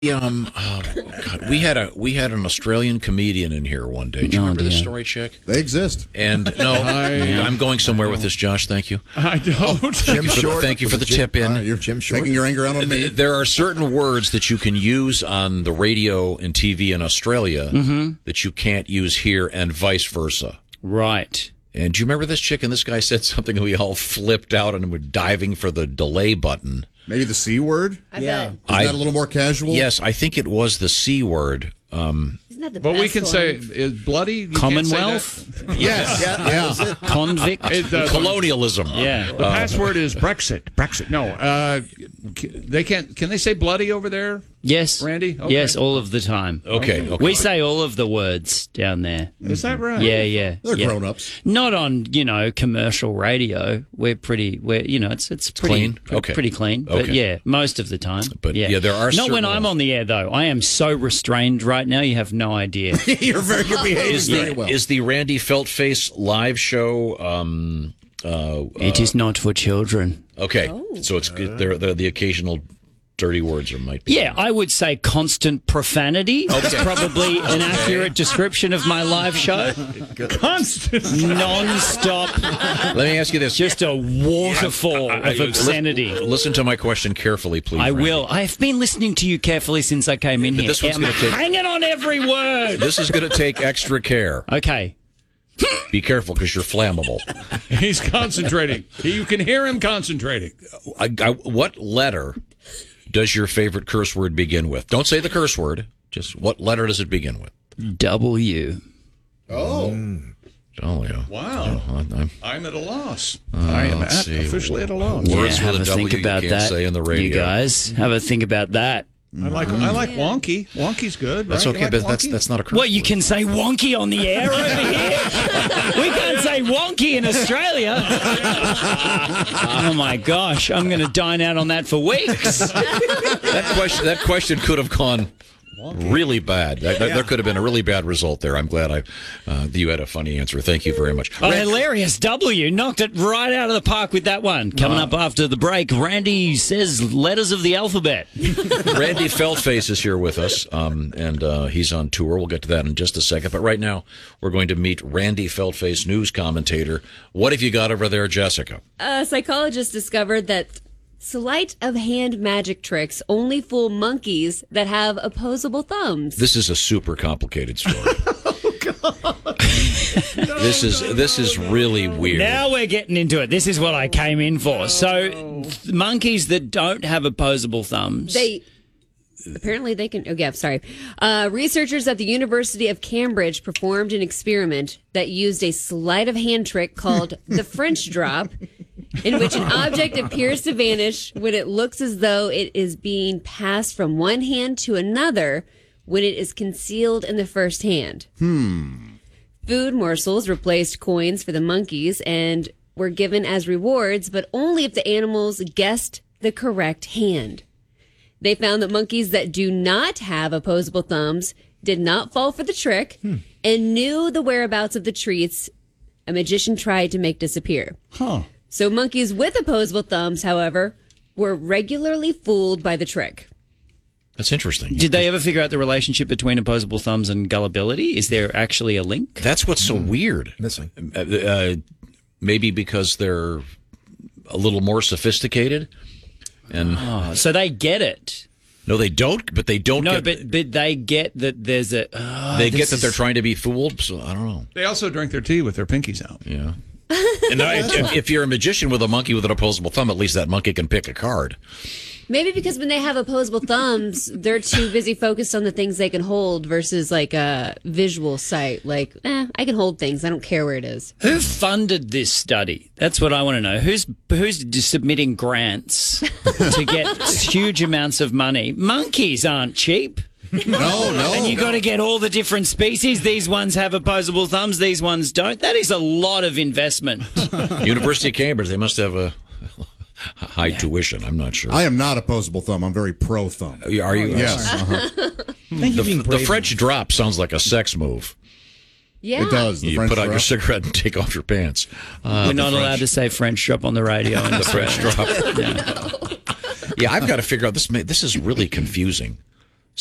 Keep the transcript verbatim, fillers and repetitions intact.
Um, oh, God, we had a we had an Australian comedian in here one day. Do you Oh, remember this dear. story, Chick? They exist. And no, I'm going somewhere with this, Josh. Thank you. I don't. Thank you for the, thank you for the tip in. All right, you're Jim Short. Taking your anger out on me. There are certain words that you can use on the radio and T V in Australia that you can't use here, and vice versa. Right. And do you remember this, Chick? And this guy said something, and we all flipped out and were diving for the delay button. Maybe the C word? I bet. Is I- that a little more casual? Yes, I think it was the C word. Um, Isn't that the But best we can one? say is bloody. You can't say Commonwealth? yes, Yeah. yeah. Convict? that. It, uh, colonialism. Yeah. The password is Brexit. Brexit. No, uh, they can't. Can they say bloody over there? Yes. Randy? Okay. Yes, all of the time. Okay, okay. We say all of the words down there. Is that right? Yeah, yeah. They're yeah. grown-ups. Not on, you know, commercial radio. We're pretty, we're, you know, it's it's pretty clean? pre- Okay. pretty clean. But Okay. yeah, most of the time. But, yeah, there are Not when certain I'm ones. on the air, though. I am so restrained right now, you have no idea. you're very, you're behaving Is very the, well. is the Randy Feltface live show? Um, uh, It is not for children. okay, so it's there. There the occasional dirty words, or might be. Yeah, I would say constant profanity. That's probably an accurate description of my live show. Constant. Non-stop, Let me ask you this: just a waterfall of obscenity. Listen, listen to my question carefully, please. I Randy. will. I've been listening to you carefully since I came in here. This one's I'm gonna take- hanging on every word. This is going to take extra care. Okay. Be careful because you're flammable. He's concentrating. You can hear him concentrating. I, I, what letter does your favorite curse word begin with? Don't say the curse word. Just what letter does it begin with? W. Oh. Oh yeah. Wow. Oh, I- I'm- I'm at a loss. I am let's at, see. officially at a loss. Yeah, Words have with a a W think you about can't that. say on the radio. You guys have a think about that. I like I like wonky. Wonky's good. That's right? okay, You like but that's wonky? that's not a curse What, you word. can say wonky on the air over here? We can't say wonky in Australia. Oh my gosh, I'm going to dine out on that for weeks. That question, that question could have gone really bad. That, that- There could have been a really bad result there. I'm glad I, uh, that you had a funny answer. Thank you very much. Oh, hilarious. W knocked it right out of the park with that one. Coming up after the break, Randy says letters of the alphabet. Randy Feltface is here with us, um, and uh, he's on tour. We'll get to that in just a second. But right now, we're going to meet Randy Feltface, news commentator. What have you got over there, Jessica? A psychologist discovered that sleight of hand magic tricks only fool monkeys that have opposable thumbs. This is a super complicated story. This is this is really weird. Now we're getting into it. This is what I came in for. So, th- monkeys that don't have opposable thumbs. They apparently they can. Oh, yeah, sorry. Uh, researchers at the University of Cambridge performed an experiment that used a sleight of hand trick called the French drop, in which an object appears to vanish when it looks as though it is being passed from one hand to another when it is concealed in the first hand. Hmm. Food morsels replaced coins for the monkeys and were given as rewards, but only if the animals guessed the correct hand. They found that monkeys that do not have opposable thumbs did not fall for the trick and knew the whereabouts of the treats a magician tried to make disappear. Huh. So monkeys with opposable thumbs, however, were regularly fooled by the trick. That's interesting. Did they ever figure out the relationship between opposable thumbs and gullibility? Is there actually a link? That's what's so weird. Missing. Uh, uh, maybe because they're a little more sophisticated, and Oh, so they get it. no, they don't. But they don't. No, get, but but they get that there's a. Oh, they get this that they're is- trying to be fooled. So I don't know. They also drink their tea with their pinkies out. Yeah. And I, if, if you're a magician with a monkey with an opposable thumb, at least that monkey can pick a card. Maybe because when they have opposable thumbs, they're too busy focused on the things they can hold versus like a visual sight. Like, eh, I can hold things. I don't care where it is. Who funded this study? That's what I want to know. Who's who's submitting grants to get huge amounts of money? Monkeys aren't cheap. No, no. And you got to get all the different species. These ones have opposable thumbs. These ones don't. That is a lot of investment. University of Cambridge, they must have a high tuition. I'm not sure. I am not opposable thumb. I'm very pro thumb. Are you? Yes. Uh-huh. The, the French drop sounds like a sex move. Yeah. It does. The You French put out your drop. cigarette and take off your pants. Uh, We're the not French- allowed to say French drop on the radio. In the French Australia. drop. Yeah, I've got to figure out this. ma- This is really confusing.